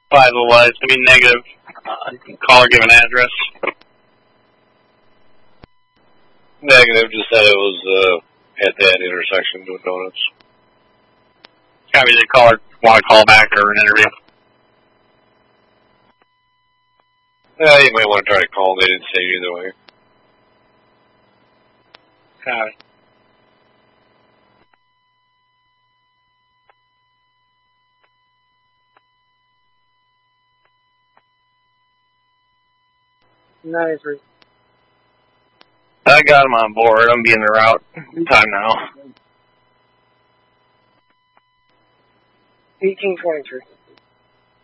5 was, I mean negative. Caller give an address. Negative, just said it was at that intersection doing donuts. Copy, the caller want to call back or an interview. Yeah, you might want to try to call. They didn't say either way. Copy. Nice. I got him on board. I'm being the route. Time now. 1823.